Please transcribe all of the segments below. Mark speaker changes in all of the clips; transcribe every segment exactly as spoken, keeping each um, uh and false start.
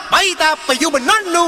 Speaker 1: ไปตาไปอยู่บนนั้นนู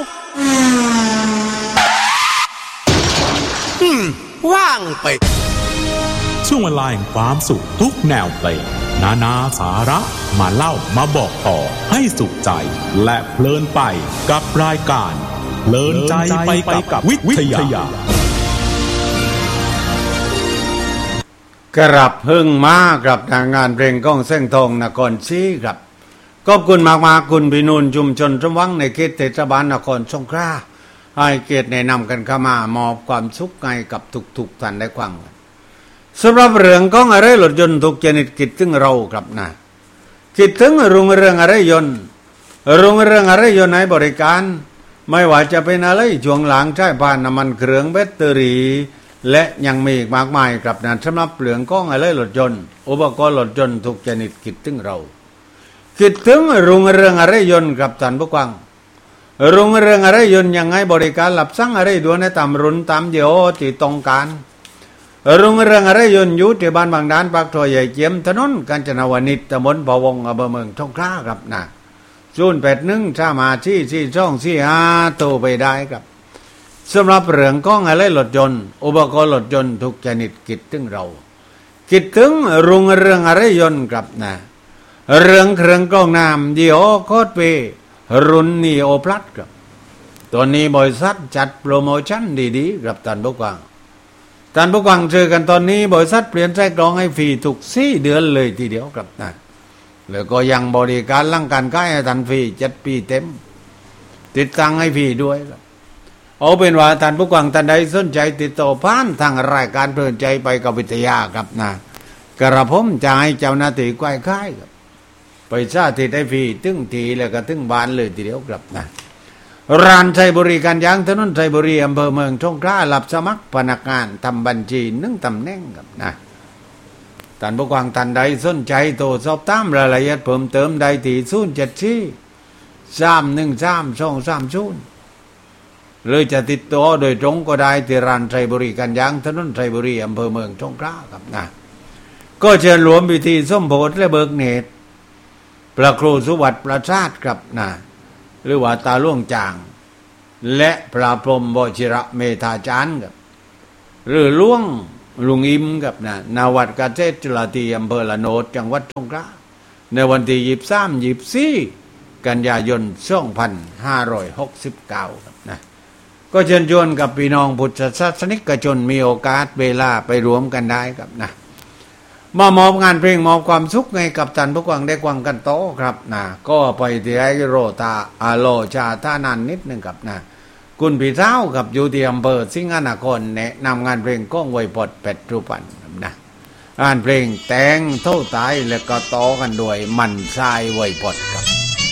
Speaker 1: อืมว่างไป
Speaker 2: ช่วงเวลาแห่งความสุขทุกแนวเพลงนานาสาระมาเล่ามาบอกต่อให้สุขใจและเพลินไปกับรายการเพลินใจไปกับวิทยาก
Speaker 3: รับเพิ่งมากับงานเพลงก้องเส้งทองนครศรีครับขอบคุณมากๆคุณพี่นุ่นชุมชนสมหวังในเขตเทศบาลนครสงขลาให้เกียรติแนะนำกันเข้ามามอบความสุขให้กับทุกๆท่านได้ฟังสำหรับเรื่องของอะไรรถยนต์ทุกชนิดคิดถึงเราครับนะคิดถึงรุ่งเรืองอะไรยนต์รุ่งเรืองอะไรยนต์ให้บริการไม่ว่าจะเป็นอะไรช่วงหลังใช้ผ่านน้ำมันเครื่องแบตเตอรี่และยังมีอีกมากมายครับนะสำหรับเรื่องของอะไรรถยนต์อุปกรณ์รถยนต์ทุกชนิดคิดถึงเราคิดถึงรุ่งเรืองอะไรยนต์ครับท่านผู้ฟังรุ่งเรืองอะไรยนต์ยังไงบริการรับสั่งอะไรด่วนให้ตามรุ่นตามเดียวที่ต้องการรุ่งเรืองอะไรยนต์อยู่ที่บ้านบางดานปากซอยใหญ่เจียมถนนกาญจนาวนิชตำบลพะวงอำเภอเมืองสงขลาครับนะศูนย์แปดหนึ่งสามห้าสี่สี่สองสี่ห้าโทรไปได้ครับสำหรับเรื่องของอะไรรถยนต์อุปกรณ์รถยนต์ทุกชนิดคิดถึงเราคิดถึงรุ่งเรืองอะไรยนต์ครับนะเรื่องเครื่องกรองน้ำดีโอโคตรเปรุ่นนีโอพลัสครับตัวนี้บริษัทจัดโปรโมชั่นดีๆกับท่านผู้ฟังท่านผู้ฟังเจอกันตอนนี้บริษัทเปลี่ยนไส้กรองให้ฟรีทุกสี่เดือนเลยทีเดียวครับนะแล้วก็ยังบริการร่างการขายให้ท่านฟรีเจ็ดปีเต็มติดตั้งให้ฟรีด้วยครับเอาเป็นว่าท่านผู้ฟังท่านใดสนใจติดต่อผ่านทางรายการเพลินใจไปกับวิทยาครับนะกระผมจะให้เจ้าหน้าที่ใกล้ค่ายครับไปสาธิตให้ฟรีถึงทีแล้วก็ถึงบ้านเลยทีเดียวครับนะร้านชัยบุรีการยางถนนชัยบุรีอำเภอเมืองสงขลารับสมัครพนักงานทำบัญชีหนึ่งตำแหน่งครับนะท่านผู้ฟังท่านใดสนใจโทรสอบถามรายละเอียดเพิ่มเติมได้ที่ศูนย์เจ็ดสี่สามหนึ่งสามสองสามศูนย์หรือจะติดต่อโดยตรงก็ได้ที่ร้านชัยบุรีการยางถนนชัยบุรีอำเภอเมืองสงขลาครับนะก็เชิญรวมพิธีสมโภชและเบิกเนตรพระครูสุวัตประชาติครับนะหรือว่าตาล่วงจางและพระพรหมวชิระเมธาจารย์ครับหรือล่วงลุงอิมครับนะนาวัดกาเจตจุฬาตีอำเภอละโนดจังหวัดสงขลาในวันที่ยี่สิบสามยี่สิบสี่กันยายนสองพันห้าร้อยหกสิบเก้าครับนะก็เชิญชวนกับพี่น้องพุทธศาสนิกชนมีโอกาสเวลาไปรวมกันได้ครับนะมามอบงานเพลงมอบความสุขให้กับท่านผู้ฟังได้ฟังกันโตครับนะก็ไปที่ไอโรตาอาโลชาท่านานนิดนึงครับนะคุณพี่เท้ากับอยู่ที่อำเภอสิงห์นครแนะนำงานเพลงก้องไวปอดเป็ดรูปันนะงานเพลงแต่งเท่าตายแล้วก็โตกันด้วยมันทรายไวปอดครับ